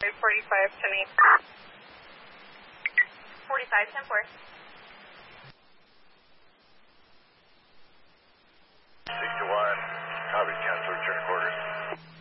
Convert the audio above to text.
45 to me. 45, 10 4. 61, copy, cancel, return quarters.